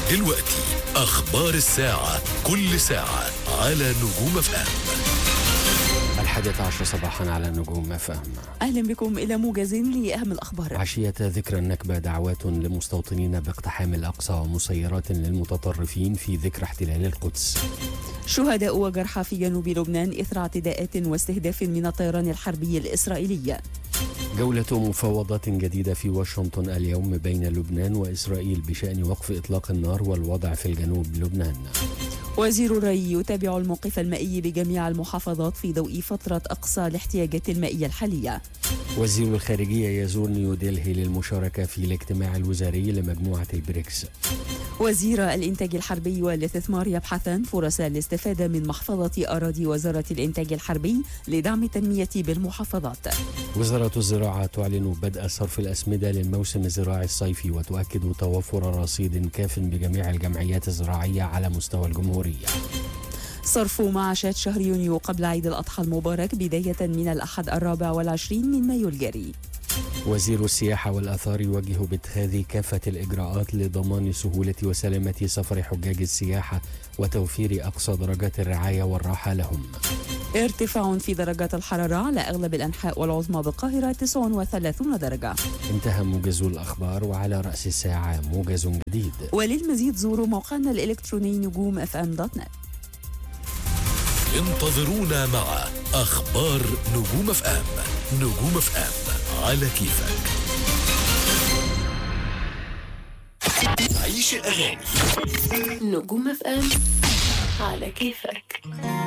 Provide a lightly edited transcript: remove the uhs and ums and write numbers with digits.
دلوقتي أخبار الساعة، كل ساعة على نجوم اف ام. 11 صباحا على نجوم اف ام. أهلا بكم إلى موجز لأهم الأخبار. عشية ذكرى النكبة دعوات لمستوطنين باقتحام الأقصى ومسيرات للمتطرفين في ذكرى احتلال القدس. شهداء وجرحى في جنوب لبنان إثر اعتداءات واستهداف من الطيران الحربي الإسرائيلي. جولة مفاوضات جديدة في واشنطن اليوم بين لبنان وإسرائيل بشأن وقف إطلاق النار والوضع في الجنوب لبنان. وزير الري يتابع الموقف المائي بجميع المحافظات في ضوء فترة أقصى الاحتياجات المائية الحالية. وزير الخارجية يزور نيودلهي للمشاركة في الاجتماع الوزاري لمجموعة البريكس. وزير الإنتاج الحربي والاستثمار يبحثان فرص الاستفادة من محفظة أراضي وزارة الإنتاج الحربي لدعم التنمية بالمحافظات. وزارة الزراعة تعلن بدء صرف الأسمدة للموسم الزراعي الصيفي وتؤكد توفر رصيد كاف بجميع الجمعيات الزراعية على مستوى الجمهورية. صرف معاشات شهر يونيو قبل عيد الأضحى المبارك بداية من الأحد 24 من مايو الجاري. وزير السياحة والآثار يوجه باتخاذ كافة الإجراءات لضمان سهولة وسلامة سفر حجاج السياحة وتوفير أقصى درجات الرعاية والراحة لهم. ارتفاع في درجات الحرارة على أغلب الأنحاء والعظمى بالقاهرة 39 درجة. انتهى موجز الأخبار، وعلى رأس الساعة موجز جديد. وللمزيد زوروا موقعنا الإلكتروني نجوم fm.net. انتظرونا مع أخبار نجوم اف ام. نجوم اف ام على كيفك. عيش الأغاني. نجوم اف ام على كيفك.